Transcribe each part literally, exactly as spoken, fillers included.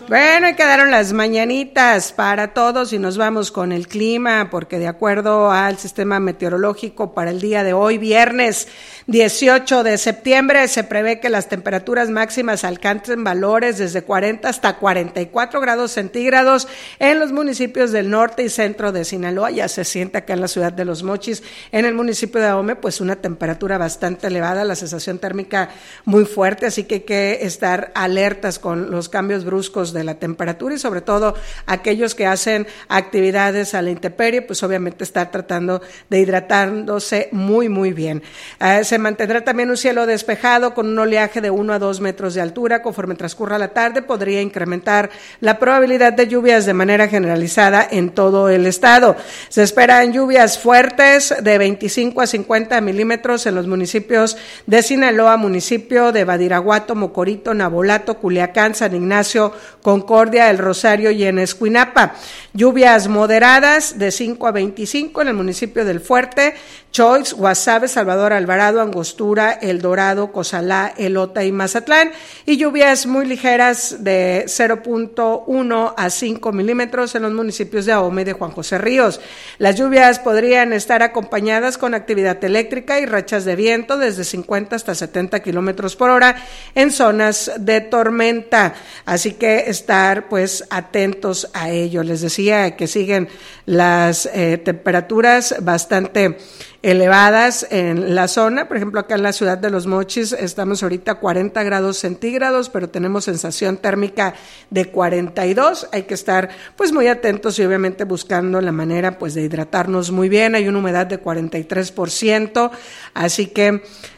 Bueno, y quedaron las mañanitas para todos y nos vamos con el clima, porque de acuerdo al sistema meteorológico para el día de hoy, viernes dieciocho de septiembre, se prevé que las temperaturas máximas alcancen valores desde cuarenta hasta cuarenta y cuatro grados centígrados en los municipios del norte y centro de Sinaloa. Ya se siente acá en la ciudad de Los Mochis, en el municipio de Ahome, pues una temperatura bastante elevada, la sensación térmica muy fuerte, así que hay que estar alertas con los cambios bruscos de la temperatura y sobre todo aquellos que hacen actividades a la intemperie, pues obviamente estar tratando de hidratándose muy muy bien. Eh, se mantendrá también un cielo despejado con un oleaje de uno a dos metros de altura. Conforme transcurra la tarde podría incrementar la probabilidad de lluvias de manera generalizada en todo el estado. Se esperan lluvias fuertes de veinticinco a cincuenta milímetros en los municipios de Sinaloa, municipio de Badiraguato, Mocorito, Nabolato, Culiacán, San Ignacio, Concordia, El Rosario y en Escuinapa. Lluvias moderadas de cinco a veinticinco en el municipio del Fuerte, Choix, Guasave, Salvador Alvarado, Angostura, El Dorado, Cozalá, Elota y Mazatlán, y lluvias muy ligeras de cero punto uno a cinco milímetros en los municipios de Ahome y de Juan José Ríos. Las lluvias podrían estar acompañadas con actividad eléctrica y rachas de viento desde cincuenta hasta setenta kilómetros por hora en zonas de tormenta, así que estar pues atentos a ello. Les decía que siguen las eh, temperaturas bastante elevadas en la zona. Por ejemplo, acá en la ciudad de Los Mochis estamos ahorita a cuarenta grados centígrados, pero tenemos sensación térmica de cuarenta y dos. Hay que estar pues muy atentos y obviamente buscando la manera pues de hidratarnos muy bien. Hay una humedad de cuarenta y tres por ciento, así que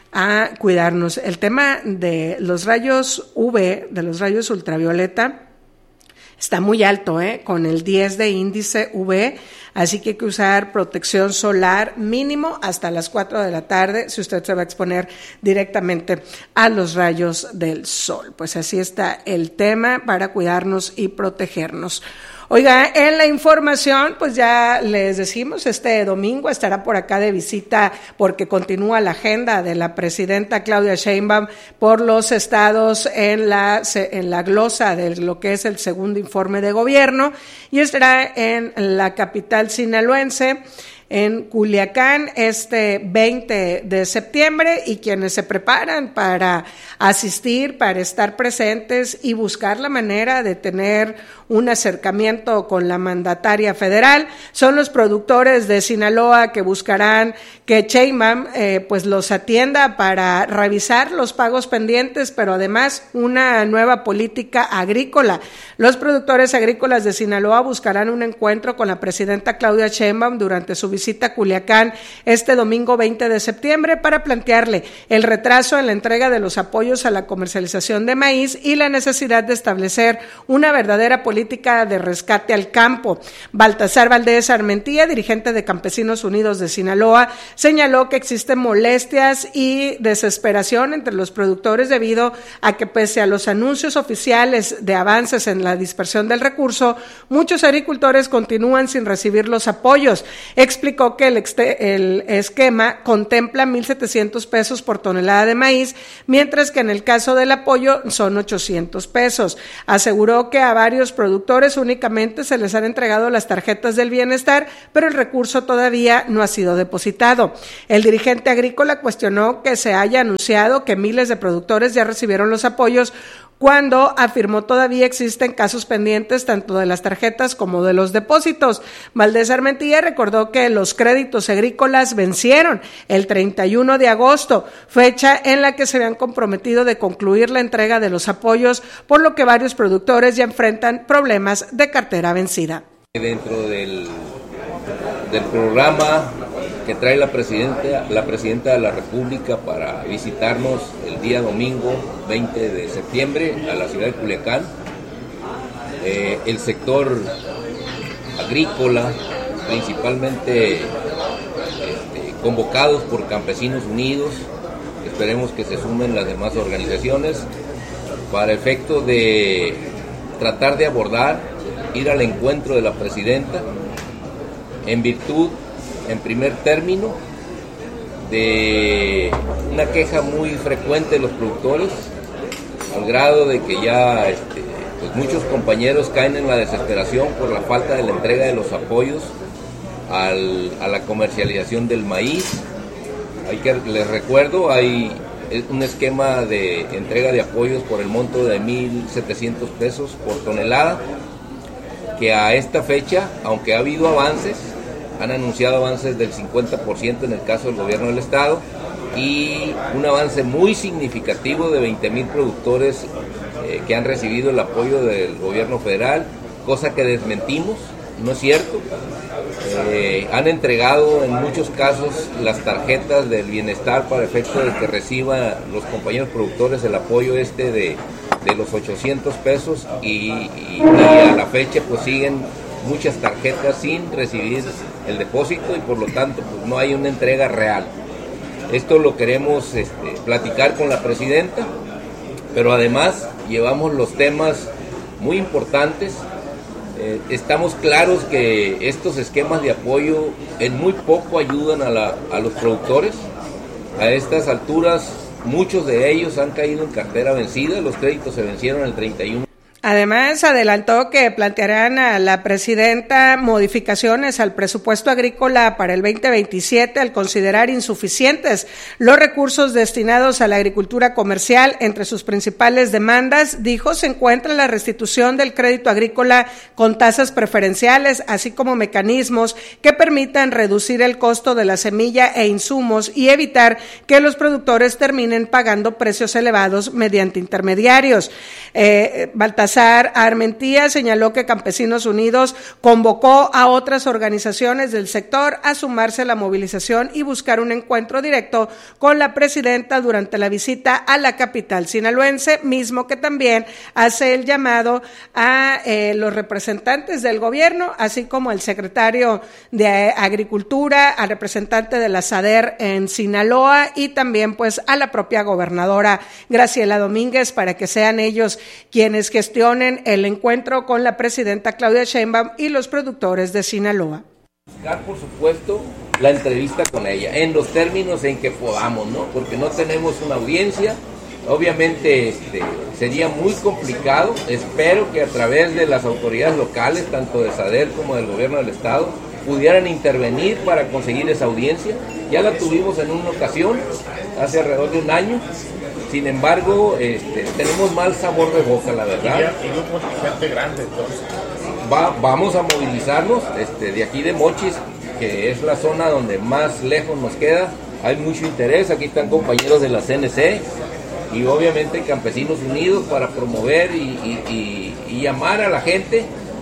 a cuidarnos. El tema de los rayos U V, de los rayos ultravioleta, está muy alto, ¿eh? Con el diez de índice U V, así que hay que usar protección solar mínimo hasta las cuatro de la tarde si usted se va a exponer directamente a los rayos del sol. Pues así está el tema para cuidarnos y protegernos. Oiga, en la información, pues ya les decimos, este domingo estará por acá de visita porque continúa la agenda de la presidenta Claudia Sheinbaum por los estados en la, en la glosa de lo que es el segundo informe de gobierno, y estará en la capital sinaloense, en Culiacán, este veinte de septiembre, y quienes se preparan para asistir, para estar presentes y buscar la manera de tener un acercamiento con la mandataria federal son los productores de Sinaloa, que buscarán que Sheinbaum eh, pues los atienda para revisar los pagos pendientes, pero además una nueva política agrícola. Los productores agrícolas de Sinaloa buscarán un encuentro con la presidenta Claudia Sheinbaum durante su visita a Culiacán este domingo veinte de septiembre para plantearle el retraso en la entrega de los apoyos a la comercialización de maíz y la necesidad de establecer una verdadera política de rescate al campo. Baltasar Valdés Armentía, dirigente de Campesinos Unidos de Sinaloa, señaló que existen molestias y desesperación entre los productores debido a que, pese a los anuncios oficiales de avances en la dispersión del recurso, muchos agricultores continúan sin recibir los apoyos. Explicó que el, el esquema contempla mil setecientos pesos por tonelada de maíz, mientras que en el caso del apoyo son ochocientos pesos. Aseguró que a varios productores únicamente se les han entregado las tarjetas del bienestar, pero el recurso todavía no ha sido depositado. El dirigente agrícola cuestionó que se haya anunciado que miles de productores ya recibieron los apoyos, cuando afirmó todavía existen casos pendientes tanto de las tarjetas como de los depósitos. Valdés Armentía recordó que los créditos agrícolas vencieron el treinta y uno de agosto, fecha en la que se habían comprometido de concluir la entrega de los apoyos, por lo que varios productores ya enfrentan problemas de cartera vencida. Dentro del, del programa que trae la presidenta, la presidenta de la República para visitarnos el día domingo veinte de septiembre a la ciudad de Culiacán, eh, el sector agrícola, principalmente este, convocados por Campesinos Unidos, esperemos que se sumen las demás organizaciones, para efecto de tratar de abordar, ir al encuentro de la presidenta, en virtud, en primer término, de una queja muy frecuente de los productores, al grado de que ya este, pues muchos compañeros caen en la desesperación por la falta de la entrega de los apoyos al, a la comercialización del maíz. Hay que, les recuerdo, hay un esquema de entrega de apoyos por el monto de mil setecientos pesos por tonelada, que a esta fecha, aunque ha habido avances, han anunciado avances del cincuenta por ciento en el caso del gobierno del estado, y un avance muy significativo de veinte mil productores eh, que han recibido el apoyo del gobierno federal, cosa que desmentimos, no es cierto. Eh, han entregado en muchos casos las tarjetas del bienestar para efecto de que reciban los compañeros productores el apoyo este de, de los ochocientos pesos y, y, y a la fecha pues siguen muchas tarjetas sin recibir el depósito y por lo tanto pues no hay una entrega real. Esto lo queremos este, platicar con la presidenta, pero además llevamos los temas muy importantes. Eh, estamos claros que estos esquemas de apoyo en muy poco ayudan a, la, a los productores. A estas alturas muchos de ellos han caído en cartera vencida, los créditos se vencieron el treinta y uno. Además, adelantó que plantearán a la presidenta modificaciones al presupuesto agrícola para el veinte veintisiete al considerar insuficientes los recursos destinados a la agricultura comercial. Entre sus principales demandas, dijo, se encuentra la restitución del crédito agrícola con tasas preferenciales, así como mecanismos que permitan reducir el costo de la semilla e insumos y evitar que los productores terminen pagando precios elevados mediante intermediarios. Eh, Baltasar Armentía señaló que Campesinos Unidos convocó a otras organizaciones del sector a sumarse a la movilización y buscar un encuentro directo con la presidenta durante la visita a la capital sinaloense, mismo que también hace el llamado a eh, los representantes del gobierno, así como el secretario de Agricultura, al representante de la SADER en Sinaloa y también pues a la propia gobernadora Graciela Domínguez para que sean ellos quienes gestionen el encuentro con la presidenta Claudia Sheinbaum y los productores de Sinaloa. Buscar, por supuesto, la entrevista con ella, en los términos en que podamos, ¿no? Porque no tenemos una audiencia, obviamente este, sería muy complicado. Espero que a través de las autoridades locales, tanto de SADER como del gobierno del estado, pudieran intervenir para conseguir esa audiencia. Ya la tuvimos en una ocasión, hace alrededor de un año. Sin embargo, este, tenemos mal sabor de boca, la verdad. Y grupos de gente grande, entonces. Va, vamos a movilizarnos este, de aquí de Mochis, que es la zona donde más lejos nos queda. Hay mucho interés, aquí están compañeros de la C N C y obviamente Campesinos Unidos para promover y, y, y, y llamar a la gente,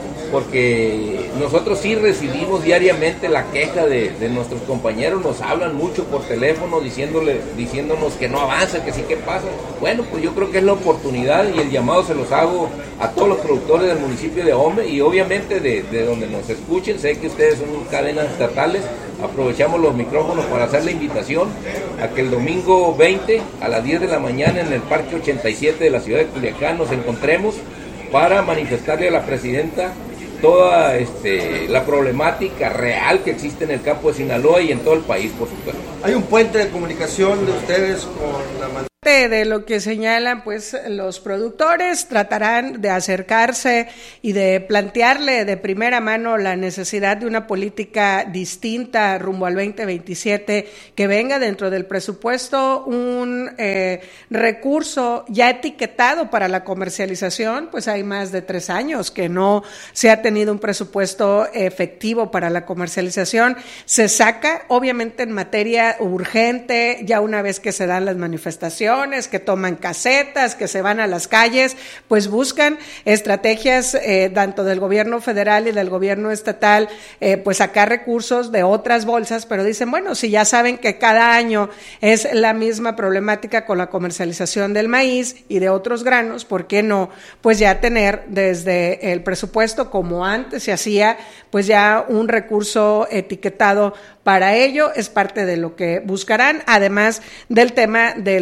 porque nosotros sí recibimos diariamente la queja de, de nuestros compañeros, nos hablan mucho por teléfono diciéndole, diciéndonos que no avanza, que sí, que pasa. Bueno, pues yo creo que es la oportunidad y el llamado se los hago a todos los productores del municipio de Ahome y obviamente de, de donde nos escuchen. Sé que ustedes son cadenas estatales, aprovechamos los micrófonos para hacer la invitación a que el domingo veinte a las diez de la mañana en el Parque ochenta y siete de la ciudad de Culiacán nos encontremos para manifestarle a la presidenta toda este, la problemática real que existe en el campo de Sinaloa y en todo el país, por supuesto. Hay un puente de comunicación de ustedes con la manera de lo que señalan pues los productores, tratarán de acercarse y de plantearle de primera mano la necesidad de una política distinta rumbo al veinte veintisiete, que venga dentro del presupuesto un eh, recurso ya etiquetado para la comercialización. Pues hay más de tres años que no se ha tenido un presupuesto efectivo para la comercialización. Se saca obviamente en materia urgente ya una vez que se dan las manifestaciones, que toman casetas, que se van a las calles, pues buscan estrategias eh, tanto del gobierno federal y del gobierno estatal, eh, pues sacar recursos de otras bolsas, pero dicen, bueno, si ya saben que cada año es la misma problemática con la comercialización del maíz y de otros granos, ¿por qué no? Pues ya tener desde el presupuesto, como antes se hacía, pues ya un recurso etiquetado para ello. Es parte de lo que buscarán, además del tema de los créditos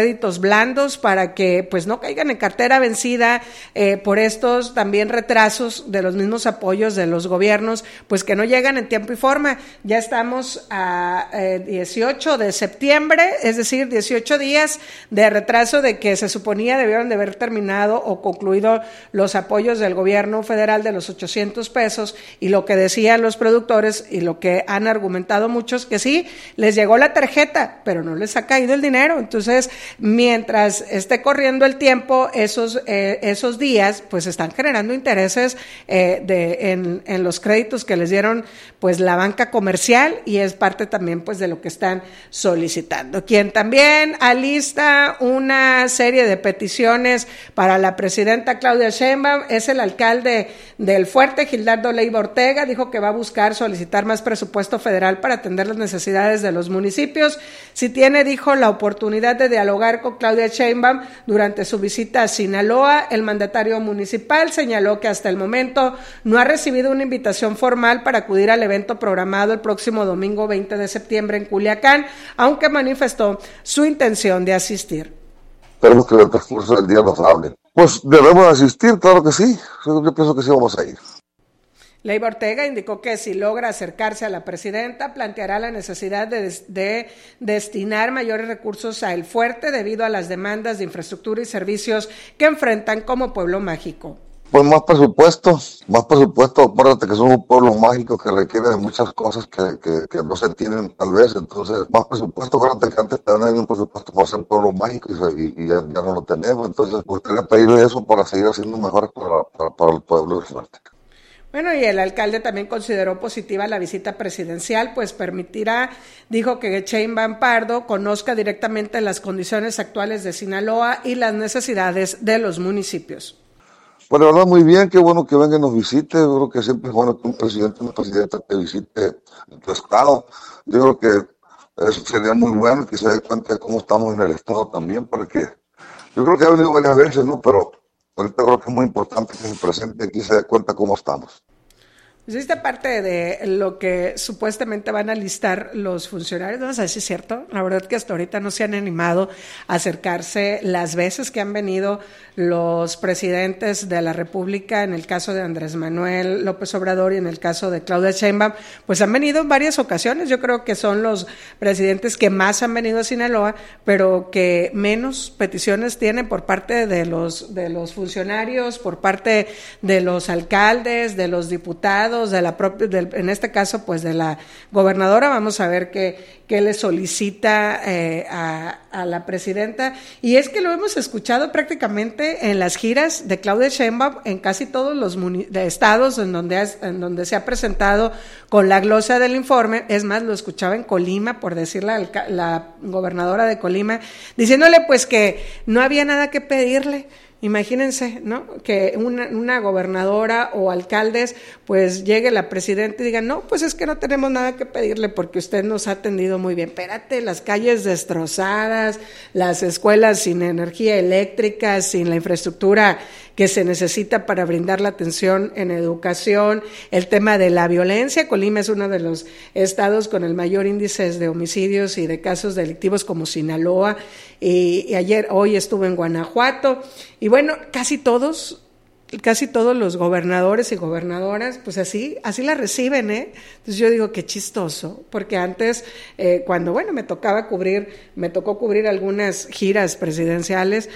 créditos blandos para que pues no caigan en cartera vencida eh, por estos también retrasos de los mismos apoyos de los gobiernos, pues que no llegan en tiempo y forma. Ya estamos a eh, dieciocho de septiembre, es decir, dieciocho días de retraso de que se suponía debieron de haber terminado o concluido los apoyos del gobierno federal de los ochocientos pesos, y lo que decían los productores y lo que han argumentado muchos, que sí, les llegó la tarjeta, pero no les ha caído el dinero. Entonces, mientras esté corriendo el tiempo, esos eh, esos días, pues están generando intereses eh, de en, en los créditos que les dieron pues la banca comercial, y es parte también pues de lo que están solicitando. Quien también alista una serie de peticiones para la presidenta Claudia Sheinbaum es el alcalde del Fuerte, Gildardo Leiva Ortega. Dijo que va a buscar solicitar más presupuesto federal para atender las necesidades de los municipios. Si tiene, dijo, la oportunidad de dialogar con Claudia Sheinbaum durante su visita a Sinaloa, el mandatario municipal señaló que hasta el momento no ha recibido una invitación formal para acudir al evento programado el próximo domingo veinte de septiembre en Culiacán, aunque manifestó su intención de asistir. Esperemos que en el transcurso del día nos hablen. Pues debemos asistir, claro que sí. Yo pienso que sí vamos a ir. Leiva Ortega indicó que si logra acercarse a la presidenta, planteará la necesidad de, de destinar mayores recursos a El Fuerte debido a las demandas de infraestructura y servicios que enfrentan como pueblo mágico. Pues más presupuesto, más presupuesto. Acuérdate que somos un pueblo mágico que requiere de muchas cosas que, que, que no se tienen tal vez. Entonces, más presupuesto. Acuérdate que antes tenían un presupuesto para ser pueblo mágico y, y, y ya, ya no lo tenemos. Entonces, me gustaría pedirle eso para seguir haciendo mejores para, para, para el pueblo de Fuerte. Bueno, y el alcalde también consideró positiva la visita presidencial, pues permitirá, dijo, que Sheinbaum Pardo conozca directamente las condiciones actuales de Sinaloa y las necesidades de los municipios. Bueno, la verdad, muy bien, qué bueno que venga y nos visite. Yo creo que siempre es bueno que un presidente, una presidenta te visite en tu estado. Yo creo que eso sería muy bueno, que se dé cuenta de cómo estamos en el estado también, porque yo creo que ha venido varias veces, ¿no? Pero ahorita creo que es muy importante que se presente aquí y se dé cuenta cómo estamos. Pues esta parte de lo que supuestamente van a listar los funcionarios, vamos a ver si es cierto. La verdad que hasta ahorita no se han animado a acercarse las veces que han venido los presidentes de la República, en el caso de Andrés Manuel López Obrador y en el caso de Claudia Sheinbaum, pues han venido en varias ocasiones. Yo creo que son los presidentes que más han venido a Sinaloa, pero que menos peticiones tienen por parte de los, de los funcionarios, por parte de los alcaldes, de los diputados, de la propia, del, en este caso pues de la gobernadora. Vamos a ver qué, qué le solicita eh, a, a la presidenta, y es que lo hemos escuchado prácticamente en las giras de Claudia Sheinbaum en casi todos los muni- de estados en donde, has, en donde se ha presentado con la glosa del informe. Es más, lo escuchaba en Colima, por decir la, la gobernadora de Colima, diciéndole pues que no había nada que pedirle. Imagínense, ¿no? Que una, una gobernadora o alcaldes, pues llegue la presidenta y diga, no, pues es que no tenemos nada que pedirle porque usted nos ha atendido muy bien. Espérate, las calles destrozadas, las escuelas sin energía eléctrica, sin la infraestructura que se necesita para brindar la atención en educación, el tema de la violencia. Colima es uno de los estados con el mayor índice de homicidios y de casos delictivos, como Sinaloa, y, y ayer, hoy estuve en Guanajuato, y bueno, casi todos, casi todos los gobernadores y gobernadoras, pues así, así la reciben, ¿eh? Entonces yo digo, qué chistoso, porque antes, eh, cuando, bueno, me tocaba cubrir, me tocó cubrir algunas giras presidenciales,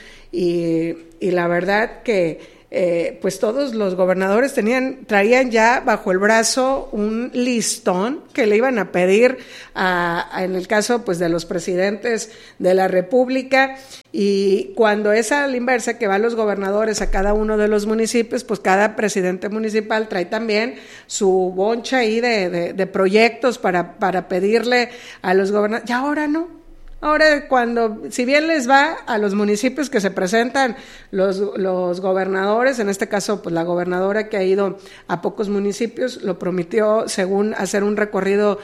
y, y la verdad que Eh, pues todos los gobernadores tenían, traían ya bajo el brazo un listón que le iban a pedir a, a, en el caso pues de los presidentes de la República, y cuando es a la inversa, que van los gobernadores a cada uno de los municipios, pues cada presidente municipal trae también su boncha ahí de, de, de proyectos para, para pedirle a los gobernadores, y ahora no. Ahora, cuando, si bien les va a los municipios que se presentan los, los gobernadores, en este caso, pues la gobernadora que ha ido a pocos municipios, lo prometió, según hacer un recorrido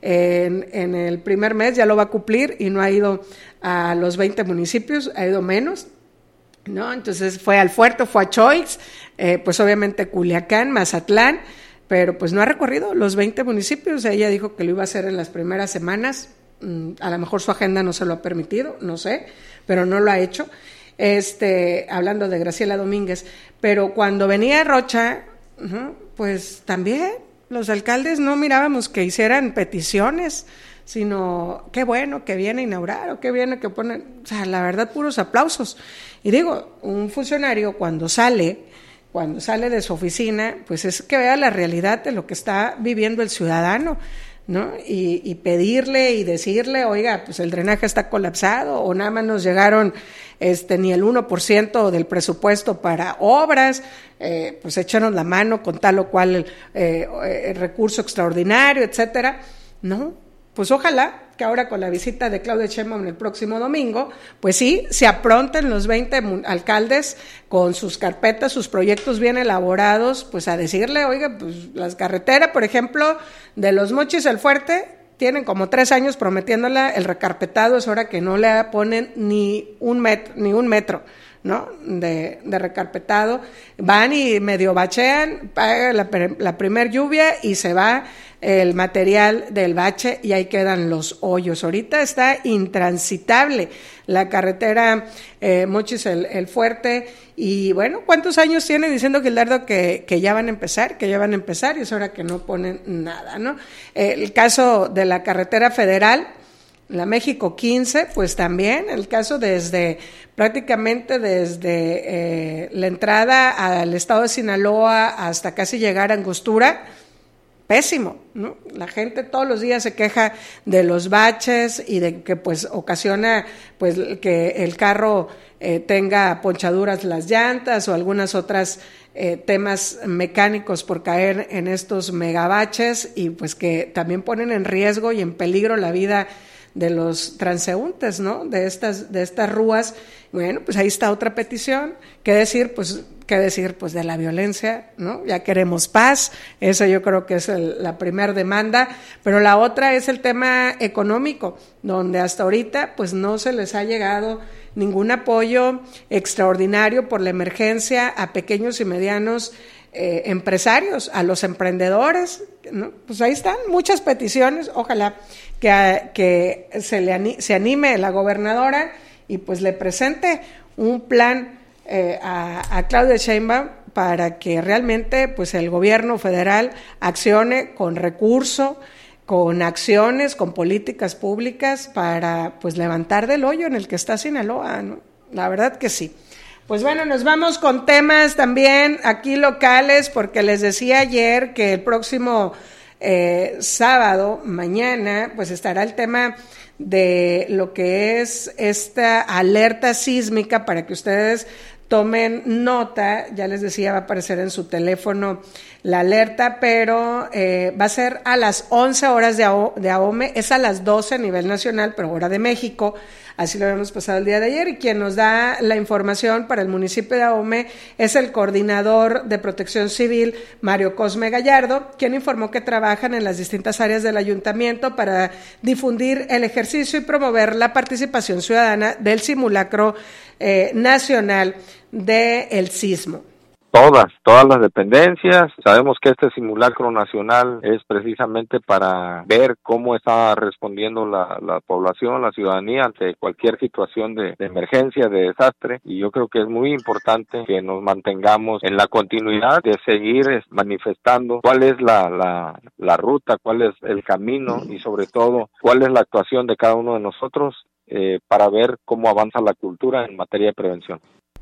en, en el primer mes, ya lo va a cumplir, y no ha ido a los veinte municipios, ha ido menos, ¿no? Entonces fue al Fuerte, fue a Choix, eh, pues obviamente Culiacán, Mazatlán, pero pues no ha recorrido los veinte municipios. Ella dijo que lo iba a hacer en las primeras semanas. A lo mejor su agenda no se lo ha permitido, no sé, pero no lo ha hecho, este, hablando de Graciela Domínguez, pero cuando venía Rocha, uh-huh, pues también los alcaldes no mirábamos que hicieran peticiones, sino qué bueno que viene a inaugurar, o qué viene que ponen, o sea, la verdad, puros aplausos. Y digo, un funcionario cuando sale, cuando sale de su oficina, pues es que vea la realidad de lo que está viviendo el ciudadano, ¿no? Y, y pedirle y decirle, oiga, pues el drenaje está colapsado, o nada más nos llegaron este ni el uno por ciento del presupuesto para obras, eh, pues échanos la mano con tal o cual eh, eh, recurso extraordinario, etcétera. No, pues ojalá que ahora con la visita de Claudia Sheinbaum el próximo domingo, pues sí, se apronten los veinte alcaldes con sus carpetas, sus proyectos bien elaborados, pues a decirle, oiga, pues las carreteras, por ejemplo, de Los Mochis al Fuerte, tienen como tres años prometiéndola el recarpetado, es hora que no le ponen ni un metro, ni un metro, ¿no? De, de recarpetado, van y medio bachean, paga la, la primer lluvia y se va el material del bache y ahí quedan los hoyos. Ahorita está intransitable la carretera eh, Mochis el, el Fuerte, y bueno, ¿cuántos años tiene diciendo Gildardo que, que ya van a empezar, que ya van a empezar y es hora que no ponen nada, ¿no? Eh, el caso de la carretera federal, la México quince, pues también el caso desde prácticamente desde eh, la entrada al estado de Sinaloa hasta casi llegar a Angostura, pésimo, ¿no? La gente todos los días se queja de los baches y de que pues ocasiona pues que el carro eh, tenga ponchaduras las llantas o algunas otras eh, temas mecánicos por caer en estos megabaches, y pues que también ponen en riesgo y en peligro la vida de los transeúntes, ¿no? De estas, de estas rúas. Bueno, pues ahí está otra petición. ¿Qué decir? Pues, ¿qué decir? Pues de la violencia, ¿no? Ya queremos paz. Esa yo creo que es el, la primera demanda. Pero la otra es el tema económico, donde hasta ahorita, pues no se les ha llegado ningún apoyo extraordinario por la emergencia a pequeños y medianos eh, empresarios, a los emprendedores, ¿no? Pues ahí están muchas peticiones. Ojalá que, que se, le, se anime la gobernadora y pues le presente un plan eh, a, a Claudia Sheinbaum para que realmente pues el gobierno federal accione con recurso, con acciones, con políticas públicas para pues levantar del hoyo en el que está Sinaloa, ¿no? La verdad que sí. Pues bueno, nos vamos con temas también aquí locales, porque les decía ayer que el próximo eh, sábado, mañana, pues estará el tema de lo que es esta alerta sísmica, para que ustedes tomen nota. Ya les decía, va a aparecer en su teléfono la alerta, pero eh, va a ser a las once horas de, A- de A O M E, es a las doce a nivel nacional, pero hora de México. Así lo habíamos pasado el día de ayer, y quien nos da la información para el municipio de A O M E es el coordinador de Protección Civil, Mario Cosme Gallardo, quien informó que trabajan en las distintas áreas del ayuntamiento para difundir el ejercicio y promover la participación ciudadana del simulacro eh, nacional del sismo. Todas, todas las dependencias. Sabemos que este simulacro nacional es precisamente para ver cómo está respondiendo la, la población, la ciudadanía ante cualquier situación de, de emergencia, de desastre, y yo creo que es muy importante que nos mantengamos en la continuidad de seguir manifestando cuál es la, la, la ruta, cuál es el camino y sobre todo cuál es la actuación de cada uno de nosotros eh, para ver cómo avanza la cultura en materia de prevención.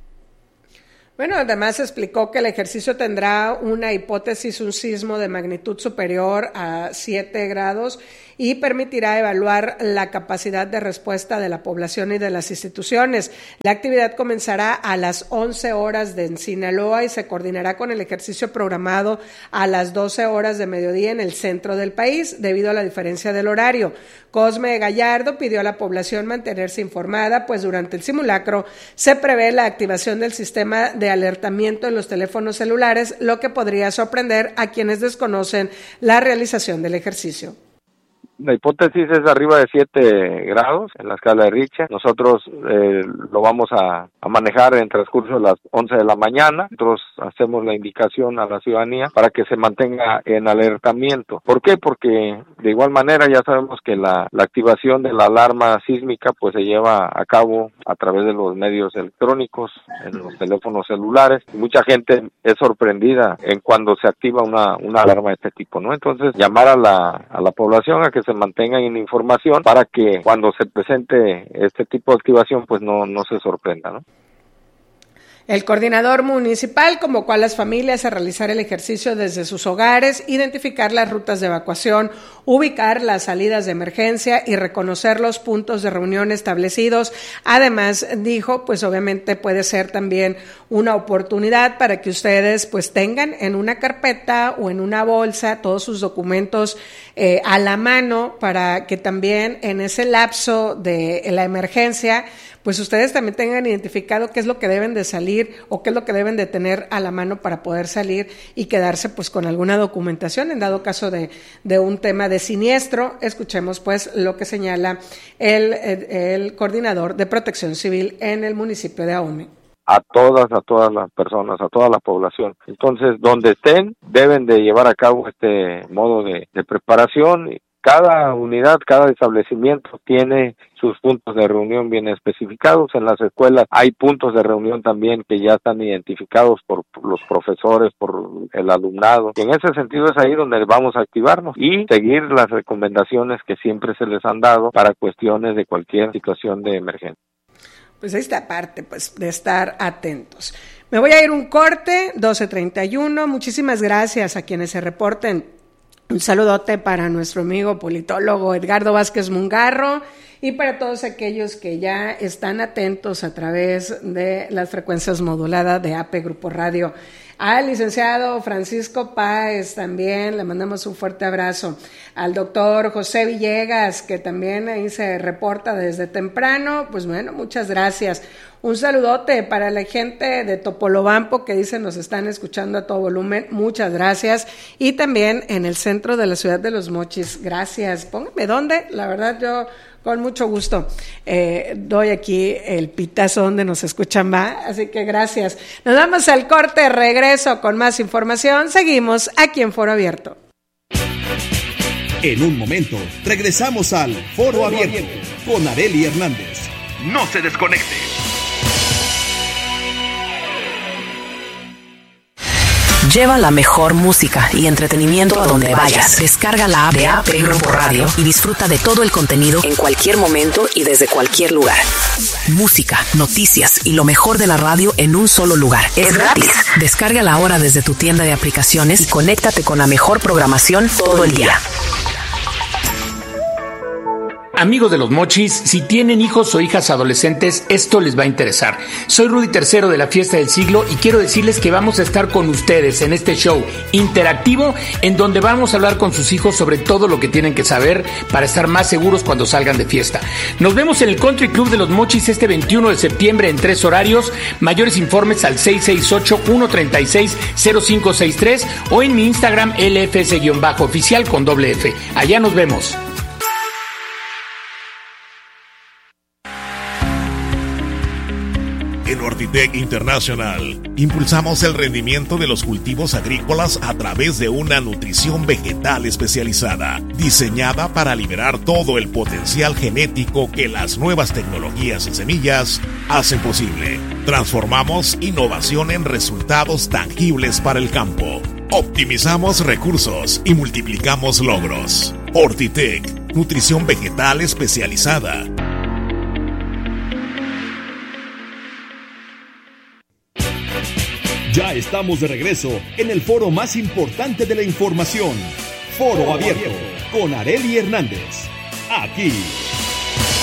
Bueno, además explicó que el ejercicio tendrá una hipótesis, un sismo de magnitud superior a siete grados y permitirá evaluar la capacidad de respuesta de la población y de las instituciones. La actividad comenzará a las once horas de Sinaloa y se coordinará con el ejercicio programado a las doce horas de mediodía en el centro del país, debido a la diferencia del horario. Cosme Gallardo pidió a la población mantenerse informada, pues durante el simulacro se prevé la activación del sistema de alertamiento en los teléfonos celulares, lo que podría sorprender a quienes desconocen la realización del ejercicio. La hipótesis es arriba de siete grados en la escala de Richter. Nosotros eh, lo vamos a, a manejar en transcurso de las once de la mañana. Nosotros hacemos la indicación a la ciudadanía para que se mantenga en alertamiento. ¿Por qué? Porque de igual manera ya sabemos que la, la activación de la alarma sísmica pues se lleva a cabo a través de los medios electrónicos, en los teléfonos celulares. Y mucha gente es sorprendida en cuando se activa una, una alarma de este tipo, ¿no? Entonces, llamar a la, a la población a que se mantengan en información para que cuando se presente este tipo de activación pues no, no se sorprenda, ¿no? El coordinador municipal convocó a las familias a realizar el ejercicio desde sus hogares, identificar las rutas de evacuación, ubicar las salidas de emergencia y reconocer los puntos de reunión establecidos. Además, dijo, pues obviamente puede ser también una oportunidad para que ustedes pues tengan en una carpeta o en una bolsa todos sus documentos eh, a la mano, para que también en ese lapso de la emergencia pues ustedes también tengan identificado qué es lo que deben de salir o qué es lo que deben de tener a la mano para poder salir y quedarse pues con alguna documentación en dado caso de, de un tema de siniestro. Escuchemos pues lo que señala el, el, el coordinador de Protección Civil en el municipio de Ahome. A todas, a todas las personas, a toda la población. Entonces, donde estén, deben de llevar a cabo este modo de, de preparación. Cada unidad, cada establecimiento tiene sus puntos de reunión bien especificados. En las escuelas hay puntos de reunión también que ya están identificados por los profesores, por el alumnado. Y en ese sentido es ahí donde vamos a activarnos y seguir las recomendaciones que siempre se les han dado para cuestiones de cualquier situación de emergencia. Pues esta parte, pues, de estar atentos. Me voy a ir un corte, doce treinta y uno. Muchísimas gracias a quienes se reporten. Un saludote para nuestro amigo politólogo Edgardo Vázquez Mungarro y para todos aquellos que ya están atentos a través de las frecuencias moduladas de A P Grupo Radio. Al licenciado Francisco Páez también le mandamos un fuerte abrazo. Al doctor José Villegas, que también ahí se reporta desde temprano, pues bueno, muchas gracias. Un saludote para la gente de Topolobampo que dicen nos están escuchando a todo volumen, muchas gracias. Y también en el centro de la ciudad de Los Mochis, gracias. Póngame dónde, la verdad yo con mucho gusto eh, doy aquí el pitazo donde nos escuchan más, así que gracias. Nos vamos al corte, regreso con más información, seguimos aquí en Foro Abierto. En un momento, regresamos al Foro, Foro Abierto, Abierto con Arely Hernández. No se desconecte. Lleva la mejor música y entretenimiento a donde vayas. Descarga la app de A P Grupo Radio y disfruta de todo el contenido en cualquier momento y desde cualquier lugar. Música, noticias y lo mejor de la radio en un solo lugar. Es gratis. Descárgala ahora desde tu tienda de aplicaciones y conéctate con la mejor programación todo el día. Amigos de Los Mochis, si tienen hijos o hijas adolescentes, esto les va a interesar. Soy Rudy Tercero de la Fiesta del Siglo y quiero decirles que vamos a estar con ustedes en este show interactivo en donde vamos a hablar con sus hijos sobre todo lo que tienen que saber para estar más seguros cuando salgan de fiesta. Nos vemos en el Country Club de Los Mochis este veintiuno de septiembre en tres horarios. Mayores informes al seis seis ocho, uno tres seis, cero cinco seis tres o en mi Instagram L F S-oficial con doble F. Allá nos vemos. En Ortitec International impulsamos el rendimiento de los cultivos agrícolas a través de una nutrición vegetal especializada, diseñada para liberar todo el potencial genético que las nuevas tecnologías en semillas hacen posible. Transformamos innovación en resultados tangibles para el campo. Optimizamos recursos y multiplicamos logros. Ortitec, nutrición vegetal especializada. Ya estamos de regreso en el foro más importante de la información, Foro Abierto, con Arely Hernández. Aquí,